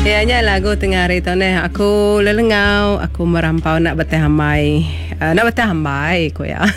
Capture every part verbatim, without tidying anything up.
Ianya lagu tengah hari tu ni aku lelengau, aku merampau nak bertahamai. Uh, nak bertahamai ko ya.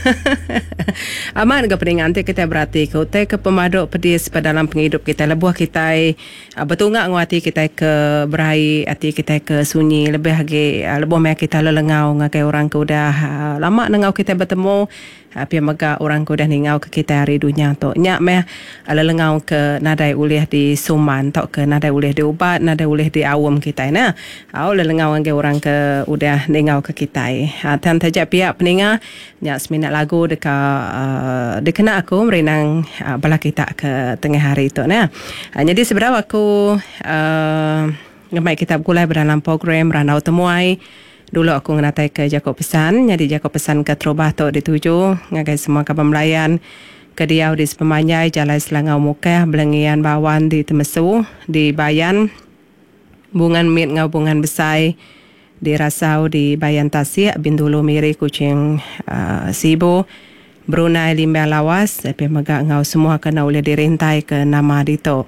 Aman ke peningan tu kita berarti ko te ke pemaduk pedis pada dalam penghidup kita lebuh kita uh, betungak nguati kita ke berai hati kita ke sunyi lebih lagi uh, lebuh mai kita lelengau ngakai orang ke udah uh, lama nengau kita bertemu uh, pia maga orang ke udah ningau ke kita hari dunia tu nyak meh uh, lelengau ke nadai ulih di Suman tok ke nadai ulih di Ubat nadai ulih di awam kita na au lelengau ngakai orang ke udah ningau ke kita uh, tan tajak pihak peninga nyak seminat lagu dekat uh, dekena aku merenang uh, bala kita ke tengah hari tu nah. Uh, jadi sebenarnya aku uh, ngemai kita kulai berdalam program Ranau Temuai. Dulu aku ngenatai ke Jakob Pesan, jadi Jakob Pesan ke Terubah tu dituju ngagai semua kabar melayan ke Diau di Sepemanyai, Jalai Selangau Mukah, Belengian Bawan di Temesu, di Bayan, Bungan Mit Ngau Bungan Besai, di Rasau di Bayan Tasik, Bintulu Miri Kucing uh, Sibu, Brunei Limbang Lawas, tapi megak ngau semua kena oleh dirintai ke nama dito.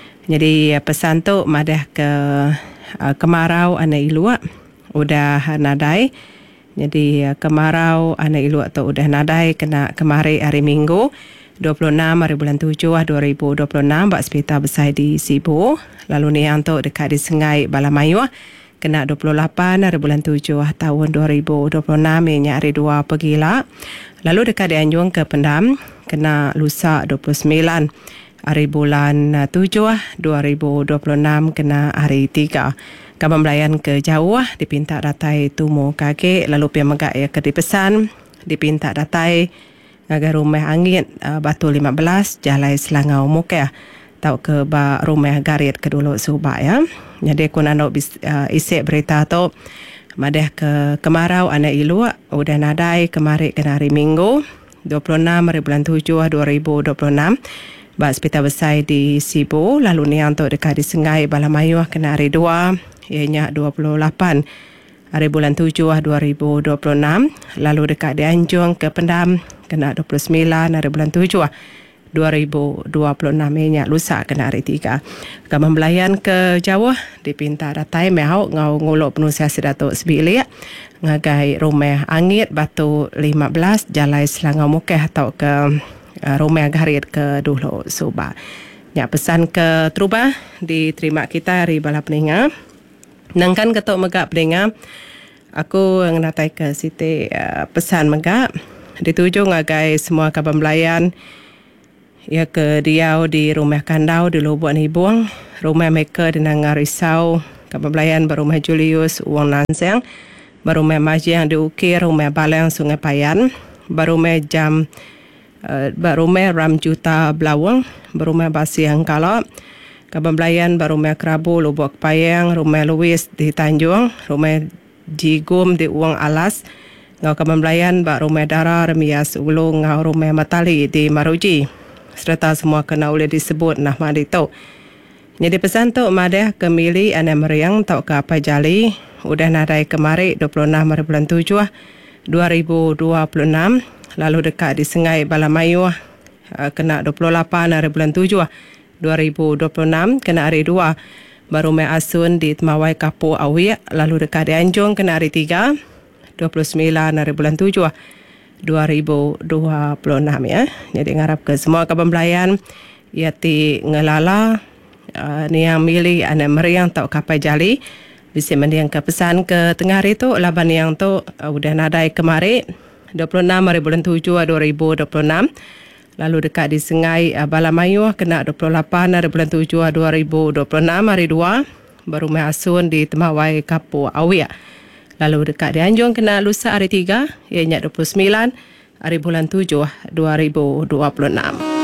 Jadi pesan tu madah ke uh, kemarau ana iluak udah nadai. Jadi uh, kemarau ana iluak tu udah nadai kena kemari hari Minggu dua puluh enam hari bulan tujuh dua ribu dua puluh enam bak sepita besar di Sibu. Lalu ni yang tu dekat di Sengai Balamayu kena dua puluh lapan hari bulan tujuh tahun dua ribu dua puluh enam ianya hari dua pegila. Lalu dekat di Anjung ke Pendam kena lusa dua puluh sembilan hari bulan tujuh dua ribu dua puluh enam kena hari tiga. Kabar melayan ke jauh dipinta datai tumu kaki lalu pia megak ya ke dipesan dipinta datai ngagai rumah angin uh, Batu lima belas Jalai Selangau Mukah tau ke ba rumah garit ke dulu subak ya. Jadi aku nak uh, isi berita tu madah ke kemarau anak iluak udah nadai kemari kena hari Minggu dua puluh enam hari bulan tujuh dua ribu dua puluh enam bak sepita besar di Sibu. Lalu ni yang tu dekat di Sengai Balamayu kena hari dua ianya dua puluh lapan hari bulan tujuh dua ribu dua puluh enam. Lalu dekat di Anjung ke Pendam kena dua puluh sembilan hari bulan tujuh dua ribu dua puluh enam ianya lusa kena hari tiga. Kamu melayan ke Jawa dipinta datai mau ngau nguluk penusiasi Datuk Sebilik ngagai rumah angit Batu lima belas Jalai Selangau Mukah atau ke uh, rumah garit ke dulu Subak. Ya pesan ke Terubah diterima kita hari bala peninga. Nangkan ketok megak peninga aku ngatai ke Siti uh, pesan megak dituju ngagai semua kabar melayan ya ke Diau di rumah Kandau di Lubuk Nibung, rumah mereka di Nangar Risau, kabar melayan berumah Julius Uang Nanseng, berumah Majang di Ukir, rumah Baleng Sungai Payan, berumah Jam uh, berumah Ramjuta Blawang, berumah Basiang Kalok, kabar melayan berumah Kerabu Lubuk Payang, rumah Louis di Tanjung, rumah Jigum di Uang Alas, ngau kabar melayan berumah Dara Remias Ulu, ngau rumah Matali di Maruji. Serta semua kena boleh disebut nama itu. Jadi pesan tu madah kemili ana meriang tau ke apa jali udah nadai kemari dua puluh enam hari bulan tujuh dua ribu dua puluh enam. Lalu dekat di Sengai Balamayu kena dua puluh lapan hari bulan tujuh dua ribu dua puluh enam kena hari dua. Baru mai asun di Temawai Kapu Awi. Lalu dekat di Anjung kena hari tiga dua puluh sembilan hari bulan tujuh dua ribu dua puluh enam ya. Jadi ngarap ke semua kabar melayan yati ngelala uh, ni yang milih anak meriang tau kapai jali bisa mendiang ke pesan ke tengah hari tu laban yang tu uh, udah nadai kemari dua puluh enam hari bulan tujuh dua ribu dua puluh enam. Lalu dekat di Sengai uh, Balamayu kena dua puluh lapan hari bulan tujuh dua ribu dua puluh enam hari dua baru mai asun di Temawai Kapu Awi. Lalu dekat di Anjung kena lusa hari tiga ianya dua puluh sembilan hari bulan tujuh dua ribu dua puluh enam.